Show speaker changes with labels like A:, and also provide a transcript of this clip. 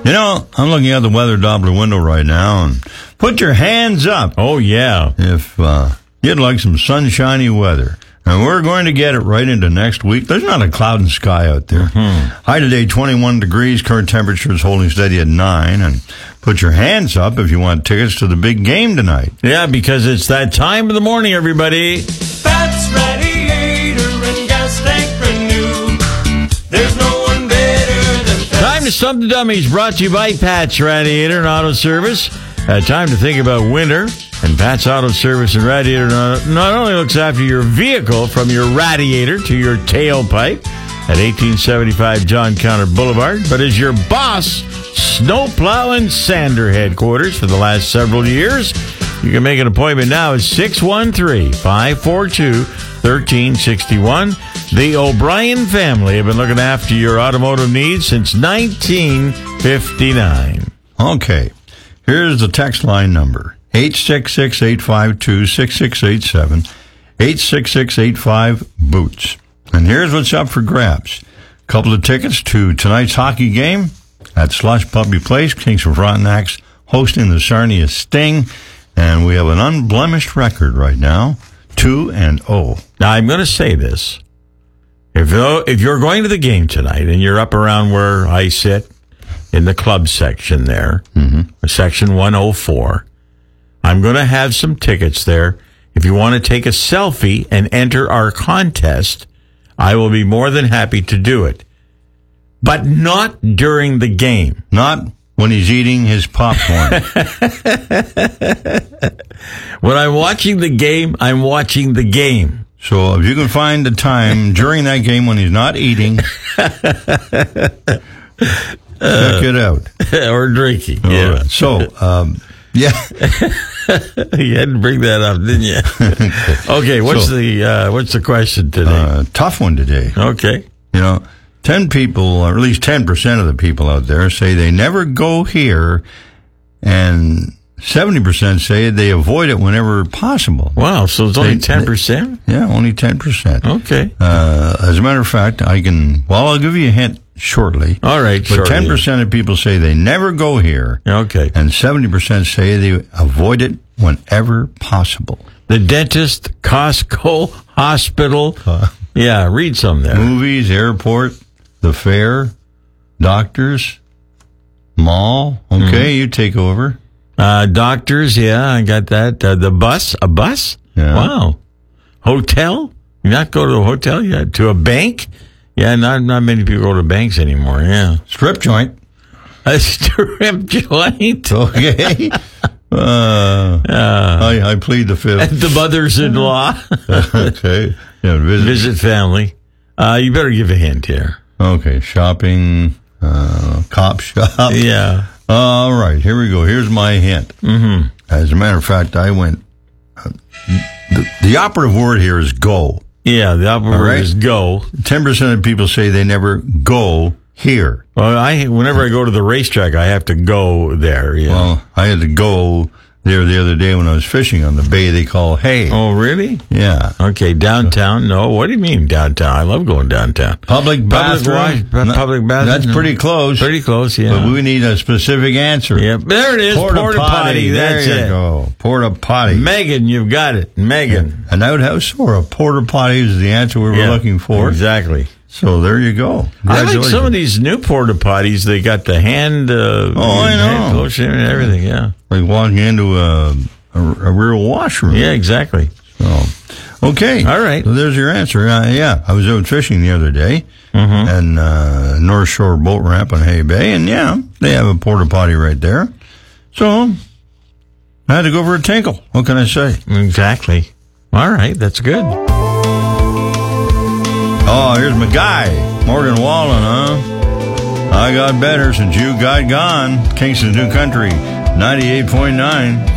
A: You know, I'm looking out the weather Doppler window right now, and put your hands up.
B: Oh, yeah.
A: If you'd like some sunshiny weather. And we're going to get it right into next week. There's not a cloud in the sky out there. High today, 21 degrees. Current temperature is holding steady at 9. And put your hands up if you want tickets to the big game tonight.
B: Yeah, because it's that time of the morning, everybody.
C: Pat's Radiator and Gas Tank Renew. There's no one better than Pat's.
B: Time to Stump the Dummies, brought to you by Pat's Radiator and Auto Service. Time to think about winter. And Pat's Auto Service and Radiator not only looks after your vehicle from your radiator to your tailpipe at 1875 John Connor Boulevard, but is your boss, snowplow and sander headquarters for the last several years. You can make an appointment now at 613-542-1361. The O'Brien family have been looking after your automotive needs since 1959.
A: Okay, here's the text line number. 866-852-6687, 866-85-BOOTS. And here's what's up for grabs. A couple of tickets to tonight's hockey game at Slush Puppy Place. Kings of Frontenac's hosting the Sarnia Sting. And we have an unblemished record right now, 2-0.
B: Now, I'm going to say this. If you're going to the game tonight and you're up around where I sit in the club section there, section 104, I'm going to have some tickets there. If you want to take a selfie and enter our contest, I will be more than happy to do it. But not during the game.
A: Not when he's eating his popcorn.
B: When I'm watching the game, I'm watching the game.
A: So if you can find the time during that game when he's not eating, check it out.
B: Or drinking.
A: All
B: Yeah.
A: right. So, yeah.
B: You had to bring that up, didn't you? Okay, what's the question today?
A: Tough one today.
B: Okay.
A: You know, 10 people, or at least 10% of the people out there say they never go here, and 70% say they avoid it whenever possible.
B: Wow, so it's only 10%?
A: Yeah, only 10%.
B: Okay.
A: As a matter of fact, I'll give you a hint shortly.
B: All right,
A: but 10% of people say they never go here.
B: Okay.
A: And 70% say they avoid it whenever possible.
B: The dentist, Costco, hospital. Yeah, read some there.
A: Movies, airport, the fair, doctors, mall. Okay, you take over.
B: Doctors, yeah, I got that. The bus, a bus?
A: Yeah.
B: Wow. Hotel? You not go to a hotel yet? To a bank? Yeah, not many people go to banks anymore, yeah.
A: Strip joint.
B: A strip joint?
A: Okay. I plead the fifth.
B: The mothers-in-law.
A: Okay. Yeah,
B: visit family. You better give a hint here.
A: Okay, shopping, cop shop.
B: Yeah.
A: All right, here we go. Here's my hint. As a matter of fact, I went... the operative word here is go.
B: Yeah, the operative word is go.
A: 10% of people say they never go here.
B: Well, whenever I go to the racetrack, I have to go there. Yeah.
A: Well, I had to go there the other day when I was fishing on the bay they call Hay.
B: Oh, really?
A: Yeah.
B: Okay, downtown? No, what do you mean downtown? I love going downtown.
A: Public bathroom?
B: Public bathroom?
A: That's pretty close.
B: Pretty close, yeah.
A: But we need a specific answer.
B: Yep. There it is. Porta potty. That's
A: there you go. Porta potty.
B: Megan, you've got it. Megan.
A: Yeah. An outhouse or a porta potty is the answer we were looking for.
B: Exactly.
A: So there you go.
B: I like some of these new porta potties. They got the hand.
A: I know.
B: Hand lotion and everything. Yeah.
A: Like walking into a real washroom.
B: Yeah, exactly.
A: So, okay.
B: All right.
A: So there's your answer. Yeah, I was out fishing the other day, and North Shore Boat Ramp on Hay Bay, and yeah, they have a porta potty right there. So I had to go for a tinkle. What can I say?
B: Exactly. All right, that's good.
A: Oh, here's my guy, Morgan Wallen, huh? I got better since you got gone. Kingston's New Country, 98.9.